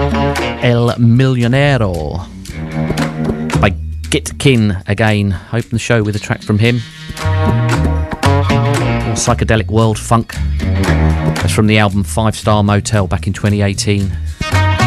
El Millonero by Gitkin again. Open the show with a track from him. More psychedelic world funk. That's from the album 5 Star Motel back in 2018.